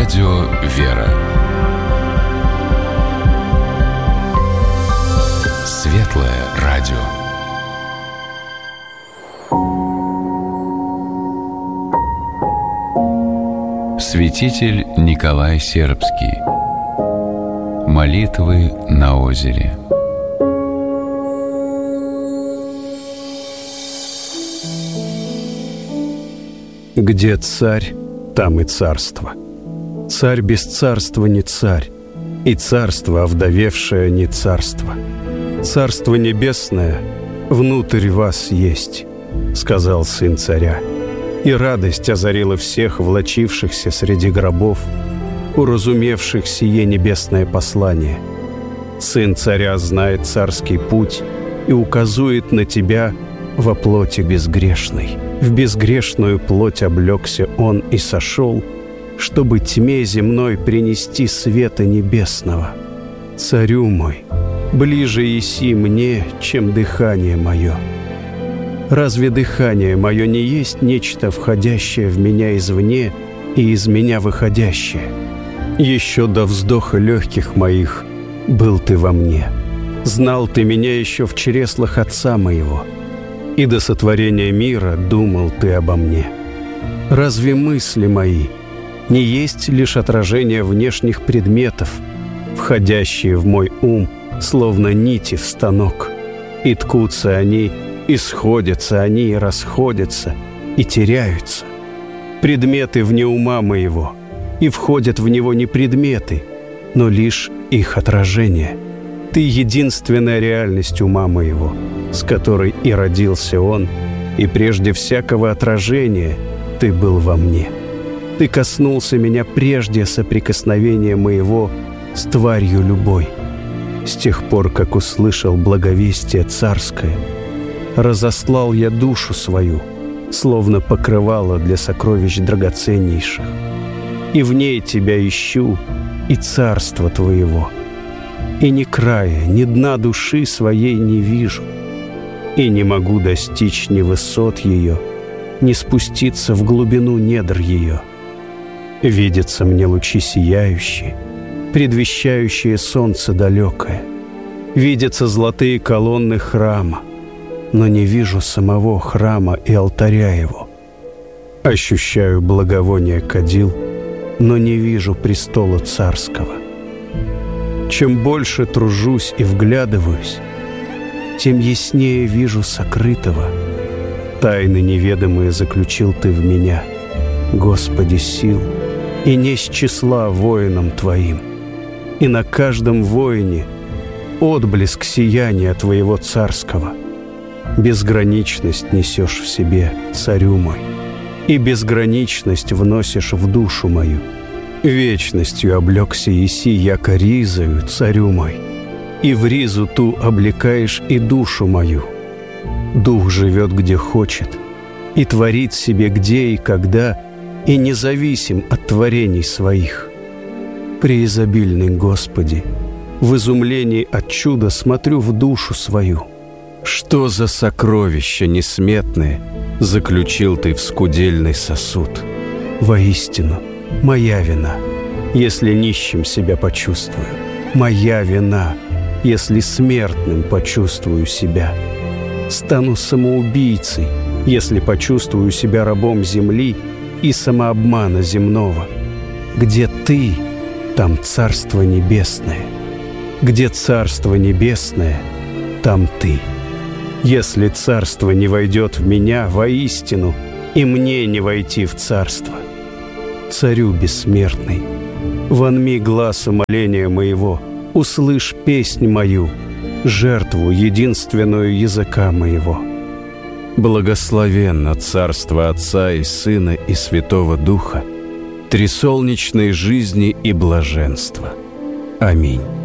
Радио «Вера». Светлое радио. Святитель Николай Сербский. Молитвы на озере. Где царь, там и царство. Царь без царства не царь, и царство, овдовевшее, не царство. Царство небесное внутрь вас есть, сказал сын царя. И радость озарила всех, влачившихся среди гробов, уразумевших сие небесное послание. Сын царя знает царский путь и указует на тебя во плоти безгрешной. В безгрешную плоть облегся он и сошел, чтобы тьме земной принести света небесного. Царю мой, ближе еси мне, чем дыхание мое. Разве дыхание мое не есть нечто, входящее в меня извне и из меня выходящее? Еще до вздоха легких моих был ты во мне. Знал ты меня еще в чреслах отца моего, и до сотворения мира думал ты обо мне. Разве мысли мои не есть лишь отражение внешних предметов, входящие в мой ум, словно нити в станок? И ткутся они, и сходятся они, и расходятся, и теряются. Предметы вне ума моего, и входят в него не предметы, но лишь их отражение. Ты единственная реальность ума моего, с которой и родился он, и прежде всякого отражения ты был во мне. Ты коснулся меня прежде соприкосновения моего с тварью любой. С тех пор, как услышал благовестие царское, разослал я душу свою, словно покрывало для сокровищ драгоценнейших. И в ней тебя ищу, и царство твоего. И ни края, ни дна души своей не вижу, и не могу достичь ни высот ее, ни спуститься в глубину недр ее. Видятся мне лучи сияющие, предвещающие солнце далекое. Видятся золотые колонны храма, но не вижу самого храма и алтаря его. Ощущаю благовоние кадил, но не вижу престола царского. Чем больше тружусь и вглядываюсь, тем яснее вижу сокрытого. Тайны неведомые заключил ты в меня, Господи сил, и не с числа воинам твоим. И на каждом воине отблеск сияния твоего царского. Безграничность несешь в себе, царю мой, и безграничность вносишь в душу мою. Вечностью облегся еси, яко ризою, царю мой, и в ризу ту облекаешь и душу мою. Дух живет, где хочет, и творит себе где и когда, и независим от творений своих. Преизобильный Господи, в изумлении от чуда смотрю в душу свою. Что за сокровища несметные заключил ты в скудельный сосуд? Воистину, моя вина, если нищим себя почувствую. Моя вина, если смертным почувствую себя. Стану самоубийцей, если почувствую себя рабом земли и самообмана земного. Где ты, там царство небесное. Где царство небесное, там ты. Если царство не войдет в меня, воистину, и мне не войти в царство. Царю бессмертный, вонми глаз умоления моего, услышь песнь мою, жертву единственную языка моего. Благословенно царство Отца и Сына и Святого Духа, трисолнечной жизни и блаженства. Аминь.